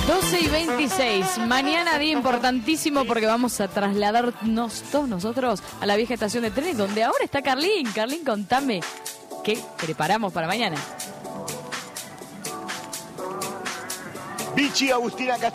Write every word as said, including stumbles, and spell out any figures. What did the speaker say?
doce y veintiséis. Mañana día importantísimo porque vamos a trasladarnos todos nosotros a la vieja estación de trenes donde ahora está Carlín. Carlín, contame qué preparamos para mañana. Vichy Agustina Castillo.